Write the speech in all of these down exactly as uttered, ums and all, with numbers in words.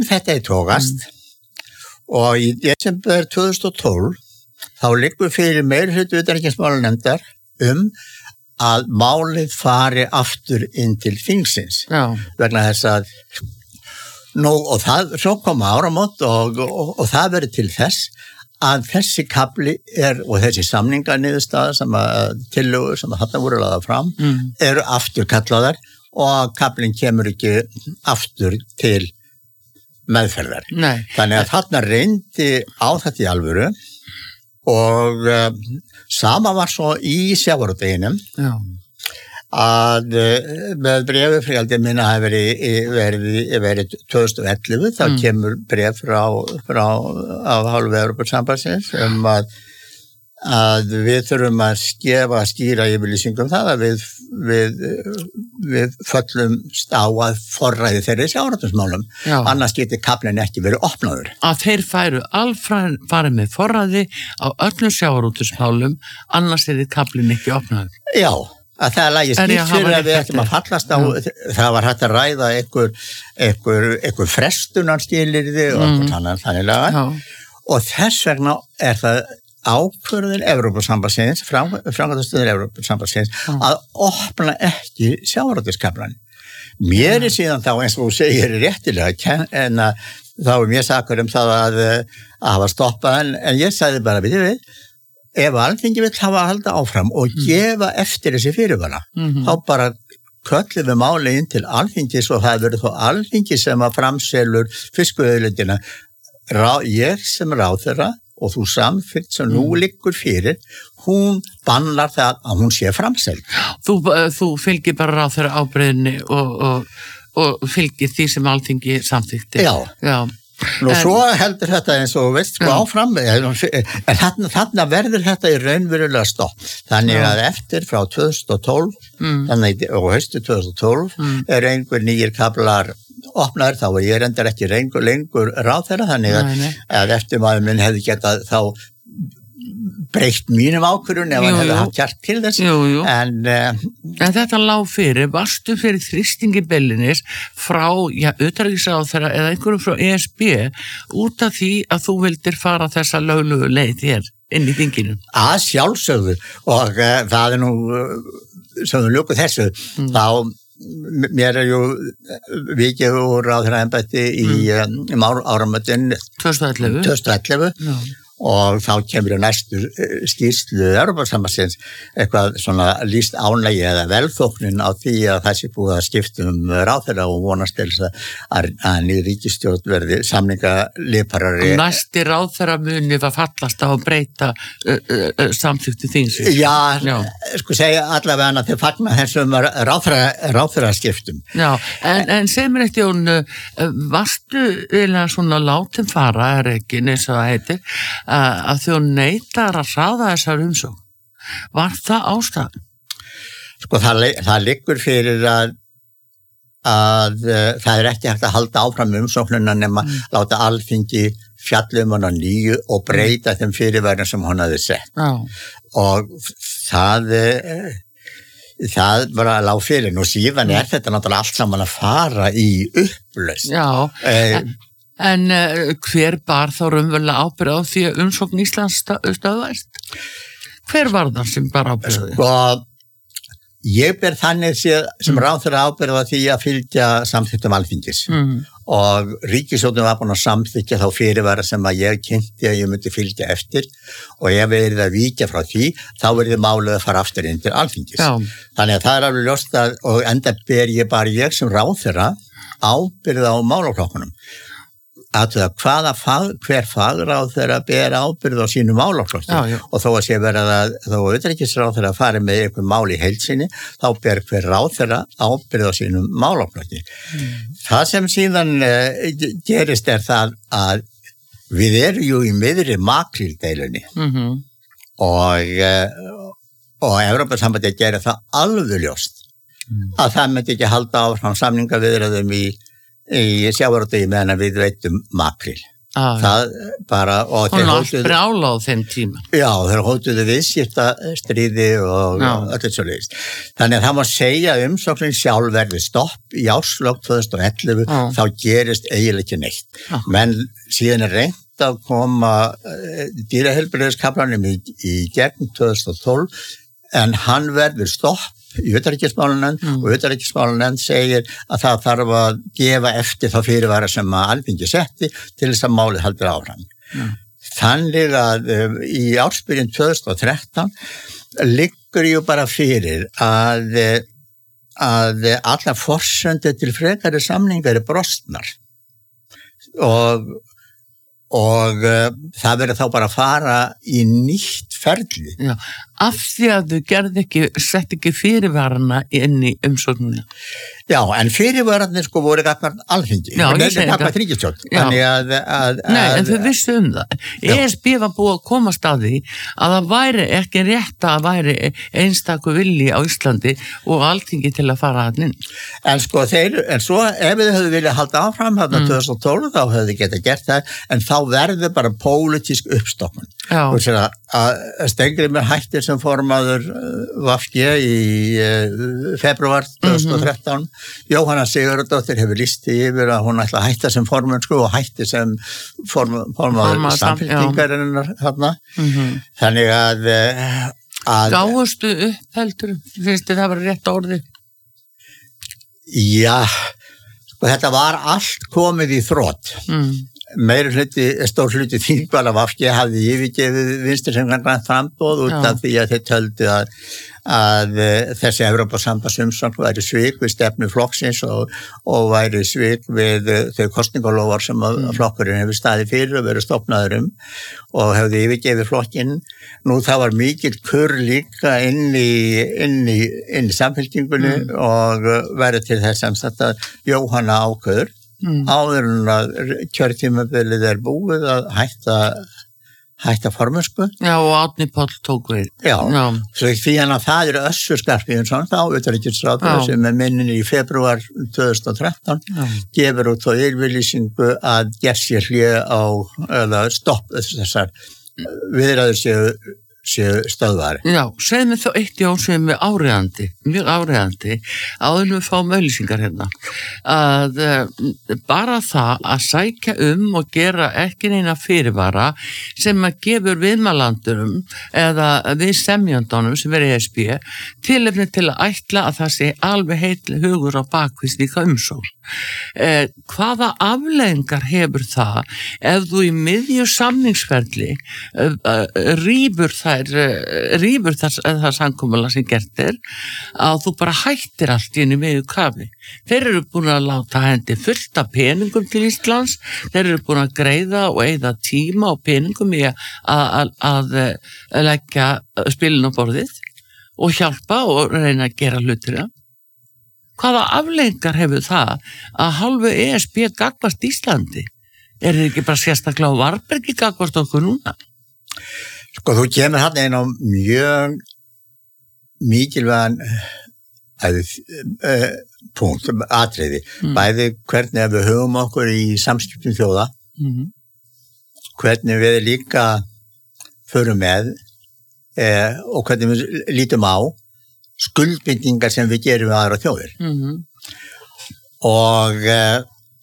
þetta er tókast mm. og í desember tvö þúsund og tólf þá liggur fyrir meirihluti utanríkismálanefndar um að málið fari aftur inn til þingsins. Já. Vegna þess að nú, og það, svo koma áramót og, og, og það verður til þess að þessi kafli er, og þessi samninganiðurstaða sem að tillögur sem að þarna voru lagðar fram, mm. eru aftur kallaðar og kaflinn kemur ekki aftur til meðferðar. Nei. Þannig að þarna reyndi á þetta í alvöru og uh, sama var svo í sjávarútveginum að uh, með bréfufrældi minna hafi verið, verið, verið tvö þúsund og ellefu þá mm. kemur bréf frá, frá af hálfu Evrópusambandsins um að að við þurfum að skefa skýra yfirlýsingum það að við, við, við föllum á að forræði þeirri sjávarútvegsmálum. Annars getur kaflinn ekki verið opnaður. Að þeir færu alfræð farið með forræði á öllum sjávarútvegsmálum, annars er kaflinn ekki opnaður. Já, að það er lagið skýrt fyrir að við ættum að fallast á, já. Það var hægt að ræða einhver, einhver, einhver frestunarskilyrði og mm. þannig þannig og þess vegna er það ákvörðun Evrópusambandsins, framkvæmdastöður Evrópusambandsins, mm. að opna ekki sjávarútvegskaflann. Mér er síðan þá, eins og þú segir réttilega, en að þá er mér sakur um það að, að hafa stoppað, en, en ég sagði bara, við við, ef Alþingi vill hafa að halda áfram og mm. gefa eftir þessi fyrirvara, mm-hmm. þá bara köllum við málið inn til Alþingis og það verður þó Alþingi sem að framselur fiskveiðiauðlindina. Ég sem ráðherra og þú samþykkt sem nú liggur fyrir, hún bannar það að hún sé framseld. Þú, þú fylgir bara ráð þeirra ábreiðinni og, og, og fylgir því sem Alþingi samþykti. Já. Já. Nú en, svo heldur þetta eins og veist sko áfram, en þarna, þarna verður þetta í raunverulega stopp. Þannig já. Að eftir frá tvö þúsund og tólf, mm. þannig og haustu tvö þúsund og tólf, mm. er einhver nýjir kaflar opnaður, þá er ég reyndar ekki lengur, lengur ráðherra, þannig að, nei, nei. Að eftir maður minn hefði getað þá breytt mínum ákvörðun ef hann hefði haft hjart til þess. Jú, jú. En, uh, en þetta lá fyrir, varstu fyrir þrýstingi bellinis frá, já, utanríkisráðherra eða einhverjum frá E S B út af því að þú vildir fara þessa löglugu leið hér inn í þinginu? Að sjálfsögðu og uh, það er nú uh, sem þú ljókuð þessu, mm. þá mér er ju vikið úr ráðherraembætti í mm. um, áramótin tvö þúsund og ellefu Já. Og þá kemur næstu skýrslu Evrópusambandsins eitthvað svona lýst ánægi eða velþóknun á því að það sé búið að skipta um ráðherra og vonast til þess að, að nýr ríkisstjórn verði samningaliparari. Næsti ráðherra muni var fallast á að breyta uh, uh, samþykti þíns. Já, Já, sko segja allavega að þau fagna þessum ráðherra, ráðherra skiptum. Já, en, en segð mér eitt Jón, uh, varstu eða svona látum fara, er ekki neins að það heitir, að þú neitar að hraða þessar umsókn. Var það ástæðan? Sko það, það liggur fyrir að, að uh, það er ekki hægt að halda áfram umsóknuna nema mm. láta Alþingi fjallum hana nýju og breyta mm. þeim fyrirværum sem hann hafði sett. Já. Og það uh, það bara lág fyrir. Nú síðan mm. er þetta náttúrulega allt saman að fara í upplausn. Já, uh, en En uh, hver bar þá raunverulega ábyrgð á því að umsókn Íslands stöðvæst? Hver var það sem bar ábyrgð? Sko, ég ber þannig sem mm. ráðherra ábyrgð á því að fylgja samþykktum Alþingis. Mm. Og ríkisstjórnin var búin að samþykkja þá fyrirvara sem að ég kynnti að ég myndi fylgja eftir og ef við erum að víkja frá því, þá verður málið að fara aftur inn til Alþingis. Já. Þannig að það er alveg ljóst að, og enda ber ég bara ég sem ráðherra ábyrgð á málaflokkunum. Að hvaða fag, hver fagráð þeirra ber ábyrgð á sínu málaflokki og þó að sé verið að þó að utanríkisráð þeirra fari með einhver mál í heild sinni þá ber hver ráð þeirra ábyrgð á sínu málaflokki. Mm. Það sem síðan uh, gerist er það að við erum jú í miðri makríldeilunni mm-hmm. og uh, og Evrópusambandið gerir það alveg ljóst mm. að það myndi ekki halda áfram samningaviðræðum í í sjávarútvegi meðan við veitum makríl. Ah, það bara og þeir hótuðu brjála á þeim tíma já, þeir hótuðu viðskipta stríði og öllu svo leiðist þannig að það má segja umsóknin sjálf verði stopp í árslok tvö þúsund og ellefu ah. þá gerist eiginlega ekki neitt ah. menn síðan er reynt að koma uh, dýraheilbrigðiskaflanum í, í gegn tvö þúsund og tólf en hann verður stopp í utanríkismálanefnd mm. og utanríkismálanefnd segir að það þarf að gefa eftir þá fyrirvara sem að Alþingi setti til þess að málið haldur áfram. Mm. Þannig að um, í ársbyrjun tvö þúsund og þrettán liggur jú bara fyrir að, að alla forsöndu til frekari samningar er brostnar og, og uh, það verður þá bara að fara í nýtt ferli. Já. Af því að þau gerði ekki, sett ekki fyrirvarana inn í umsóknina. Já, en fyrirvararnir sko voru gafnart Alþingi. Já, ég segi það. Þannig að, að... Nei, en þau vissu um það. E S B var búið að komast að því að það væri ekki rétt að væri einstakur vilji á Íslandi og Alþingi til að fara hann inn. En sko þeir, en svo ef þau höfðu viljað halda áfram þarna mm. tvö þúsund og tólf þá höfðu þau getað gert það, en þá verður bara pólitísk uppstokkun. Já. Og sér að, að Steingrímur hættir sem formaður V G í uh, februar tvö þúsund og þrettán. Mm-hmm. Jóhanna Sigurðardóttir hefur lýst yfir að hún ætla að hætta sem formaður sko, og hætti sem form, formaður samfylkingarinnar þarna. Mm-hmm. Þannig að, að gáðustu upp heldur, finnst þið það var rétt orðið? Já, sko þetta var allt komið í þrot. Mm. Meiri hluti, stór hluti þingvala V G hafði yfirgefið Vinstri-hreyfingarinnar grænt framboð út af því að þeir töldu að, að þessi Evrópusambandsumsókn væri svik við stefnu flokksins og, og væri svik við þau kosningalofar sem mm. flokkurinn hefur staðið fyrir og verið stofnaður um og hefði yfirgefið flokkinn. Nú það var mikill kurr líka inn í, inn í, inn í samfylkingunni mm. og verið til þess að þetta Jóhanna ákveður. Mm. Áður en að kjörtímabilið er búið að hætta hætta formennsku. Já, og Árni Páll tók við. Já, Já. Svo því að það eru Össur Skarphéðinsson þá utanríkisráðherra sem er minnin í febrúar tvö þúsund og þrettán Já. Gefur út þá yfirlýsingu að gert sér hlé á eða stopp þessar viðræður séu séu stöðvari. Já, segð mér þá eitt Jón sem er áreiðandi, mjög áreiðandi, áður við fáum auglýsingar hérna, að uh, bara það að sækja um og gera ekki neina fyrirvara sem að gefur viðmælandurum eða við semjöndunum sem er E S B tilefni til að ætla að það sé alveg heill hugur á bakvið slíka umsókn. Eh, hvaða afleiðingar hefur það ef þú í miðju samningsferli uh, uh, rýfur þær uh, rýfur það, það samkomulag sem gert er að þú bara hættir allt inn í miðju kafi. Þeir eru búin að láta hendi fullt af peningum til Íslands, þeir eru búin að greiða og eyða tíma og peningum í að, að, að, að leggja spilin á borðið og hjálpa og reyna að gera hlutina. Hvaða afleiðingar hefur það að hálfu E S B gagnvart Íslandi? Er þið ekki bara sérstaklega á Varbergi gagnvart okkur núna? Sko, þú kemur hann einn á mjög mikilvægan uh, punkt, atriði. Mm. Bæði hvernig við höfum okkur í samskiptum þjóða, mm. hvernig við líka förum með uh, og hvernig við lítum á skuldbindingar sem við gerum við aðra þjóðir. Mm-hmm. Og uh,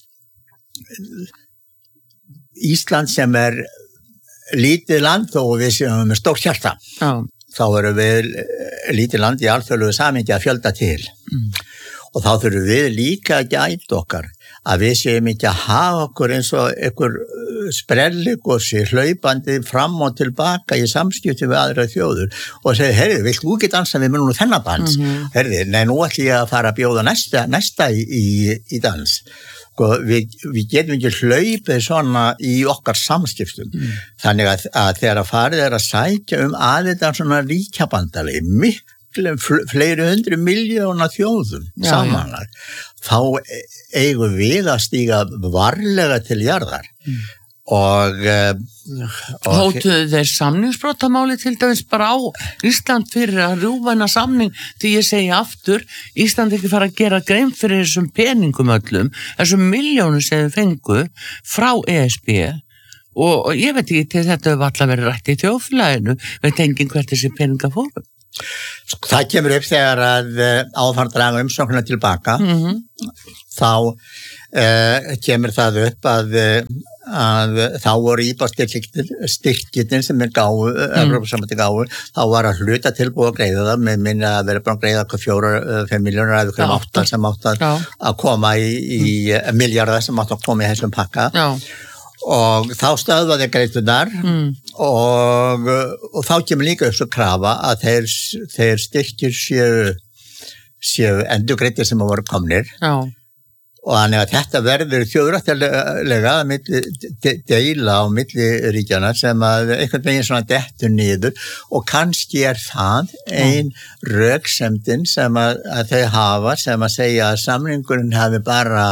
Ísland sem er lítið land og við séum með stórt hjarta. Oh. Þá erum við lítið land í alþjóðlegu samhengi að fjölda til. Mm. Og þá þurfum við líka að gæta okkar að við séum ekki að hafa okkur eins og einhver sprelligossi hlaupandi fram og tilbaka í samskipti við aðra þjóður og segja, heyrðu, vilt þú ekki dansa við munum þennan dans? Mm-hmm. Heyrðu, nei, nú ætlum ég að fara að bjóða næsta, næsta í, í, í dans. Sko, við, við getum ekki hlaupið svona í okkar samskiptum. Mm. Þannig að, að þegar að farið er að sækja um aðeins svona ríkjabandalegi, miklu fleiri hundru miljóna þjóðum samanlega, þá eigum við að stíga varlega til jarðar. Mm. Og, og hótuðu þeir samningsbrotamáli til dæmis bara á Ísland fyrir að rjúfa hennar samning, því ég segi aftur, Ísland ekki fara að gera grein fyrir þessum peningum öllum, þessum miljónum sem þau fengu frá E S B og, og ég veit ekki til þetta hefur alltaf verið rætt í þjóðfélaginu, veit enginn hvert þessi peninga fórum. Það kemur upp þegar að áfram draga umsóknina tilbaka, mm-hmm. þá uh, kemur það upp að, að þá voru íbúðstyrkirnir sem er gáu, mm. Evrópusambandi gáu, þá var að hluta tilbúið að greiða það, með minna að vera bara að greiða hvað fjóra, fimm miljónur eða hvað átta sem átt að, að koma í, í mm. miljardar sem átt að koma í þessum pakka. Já. Og þá stöðvaði greiðslunar mm. og, og þá kemur líka upp svo krafa að þeir, þeir styrkir séu, séu endurgreiddir sem voru komnir. Já. Og þannig að þetta verður þjóðrættilega að milli, de, deila á milli ríkjana sem að einhvern veginn svona dettur niður og kannski er það ein röksemdin sem að, að þau hafa sem að segja að samningurinn hafi bara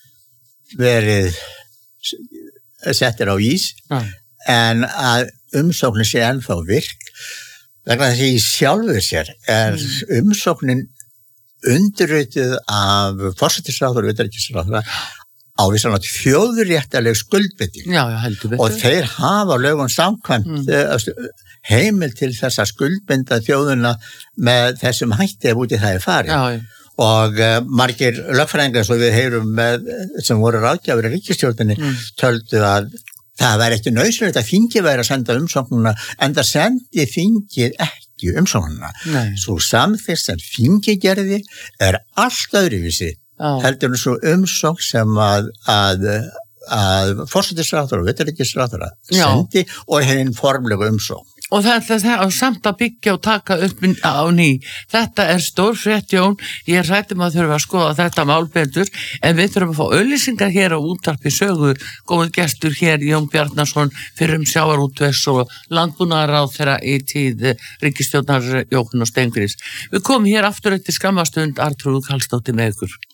verið settir á ís ja. En að umsóknin sé ennþá virk vegna þess að í sjálfu sér er mm. umsóknin undirrituð af forsætisráðherra og utanríkisráðherra ávísan á þjóðréttarleg skuldbinding já, já, heldur betur. Og þeir hafa lögum samkvæmt mm. heimil til þess að skuldbinda þjóðuna með þessum hætti ef úti það er farið. Já, já. Og uh, margir lögfræðingar svo við heyrum með, sem voru ráðgjafir í ríkisstjórninni mm. töldu að það væri ekki nauðsynlegt að þingið væri að senda umsóknuna en það sendi þingið ekki umsóknuna. Svo samþykkt sem þingið gerði er allt öðruvísi oh. heldur en svo umsókn sem að, að, að forsætisráðherra og utanríkisráðherra sendi og hinn formlega umsókn. Og þetta er samt að byggja og taka upp á ný. Þetta er stór frétt, Jón. Ég rættum að þurfa að skoða þetta mál betur, en við þurfum að fá auglýsingar hér á Útvarpi Sögu. Góður gestur hér, Jón Bjarnason, fyrrum sjávarútvegs og landbúnaðarráðherra í tíð ríkisstjórnar Jóhann og Steingríms. Við komum hér aftur eftir skammastund, Arnþrúður Karlsdóttir með ykkur.